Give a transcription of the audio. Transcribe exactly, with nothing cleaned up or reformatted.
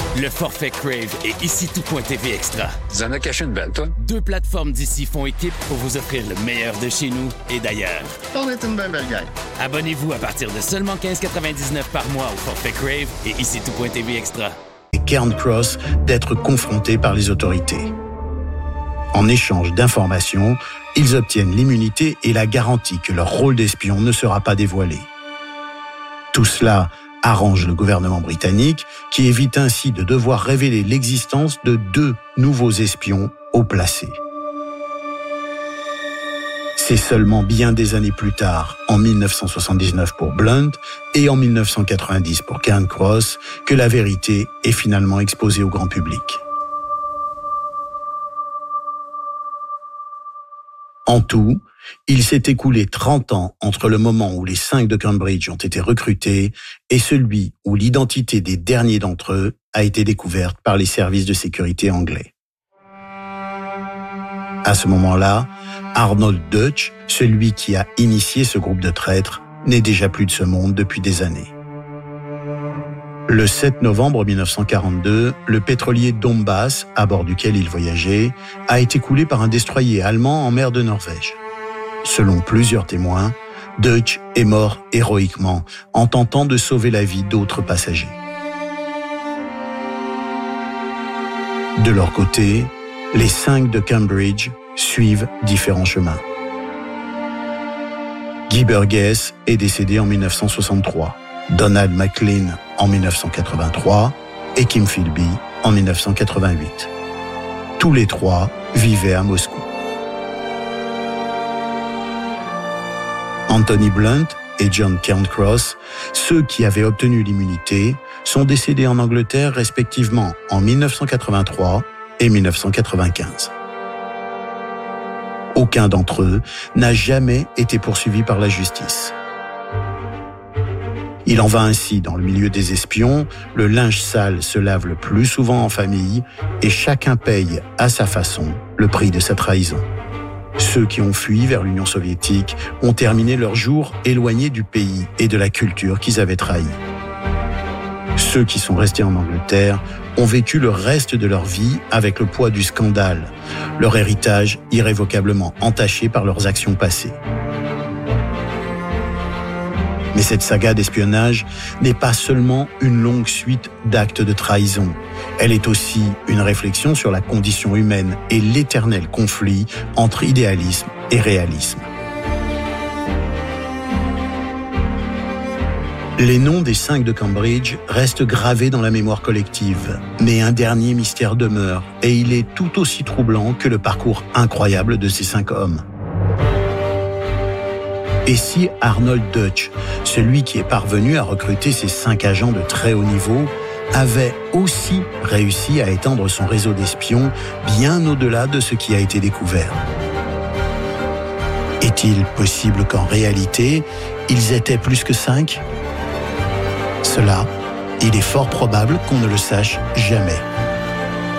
Le forfait Crave et ici tout.tv Extra. Tu en as caché une belle, toi? Deux plateformes d'ici font équipe pour vous offrir le meilleur de chez nous et d'ailleurs. On est une belle belle gang. Abonnez-vous à partir de seulement quinze quatre-vingt-dix-neuf par mois au forfait Crave et ici tout.tv Extra. Et Cairn Cross d'être confrontés par les autorités. En échange d'informations, ils obtiennent l'immunité et la garantie que leur rôle d'espion ne sera pas dévoilé. Tout cela arrange le gouvernement britannique, qui évite ainsi de devoir révéler l'existence de deux nouveaux espions haut placés. C'est seulement bien des années plus tard, en dix-neuf cent soixante-dix-neuf pour Blunt et en dix-neuf cent quatre-vingt-dix pour Cairn Cross, que la vérité est finalement exposée au grand public. En tout, il s'est écoulé trente ans entre le moment où les cinq de Cambridge ont été recrutés et celui où l'identité des derniers d'entre eux a été découverte par les services de sécurité anglais. À ce moment-là, Arnold Deutsch, celui qui a initié ce groupe de traîtres, n'est déjà plus de ce monde depuis des années. Le sept novembre mille neuf cent quarante-deux, le pétrolier Dombas, à bord duquel il voyageait, a été coulé par un destroyer allemand en mer de Norvège. Selon plusieurs témoins, Deutsch est mort héroïquement en tentant de sauver la vie d'autres passagers. De leur côté, les cinq de Cambridge suivent différents chemins. Guy Burgess est décédé en mille neuf cent soixante-trois, Donald MacLean en mille neuf cent quatre-vingt-trois et Kim Philby en mille neuf cent quatre-vingt-huit. Tous les trois vivaient à Moscou. Anthony Blunt et John Cairncross, ceux qui avaient obtenu l'immunité, sont décédés en Angleterre respectivement en mille neuf cent quatre-vingt-trois et mille neuf cent quatre-vingt-quinze. Aucun d'entre eux n'a jamais été poursuivi par la justice. Il en va ainsi dans le milieu des espions, le linge sale se lave le plus souvent en famille et chacun paye à sa façon le prix de sa trahison. Ceux qui ont fui vers l'Union soviétique ont terminé leurs jours éloignés du pays et de la culture qu'ils avaient trahi. Ceux qui sont restés en Angleterre ont vécu le reste de leur vie avec le poids du scandale, leur héritage irrévocablement entaché par leurs actions passées. Mais cette saga d'espionnage n'est pas seulement une longue suite d'actes de trahison. Elle est aussi une réflexion sur la condition humaine et l'éternel conflit entre idéalisme et réalisme. Les noms des cinq de Cambridge restent gravés dans la mémoire collective, mais un dernier mystère demeure, et il est tout aussi troublant que le parcours incroyable de ces cinq hommes. Et si Arnold Deutsch, celui qui est parvenu à recruter ces cinq agents de très haut niveau, avait aussi réussi à étendre son réseau d'espions bien au-delà de ce qui a été découvert? Est-il possible qu'en réalité, ils étaient plus que cinq? Cela, il est fort probable qu'on ne le sache jamais.